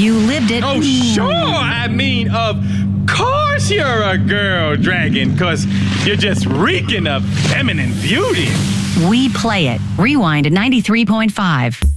You lived it. Oh, sure. I mean, of course you're a girl dragon, because you're just reeking of feminine beauty. We play it. Rewind at 93.5.